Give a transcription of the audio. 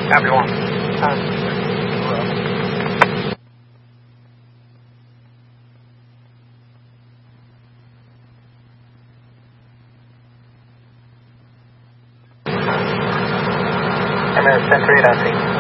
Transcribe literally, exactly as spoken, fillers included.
Copy one. Emirates ten three at I C.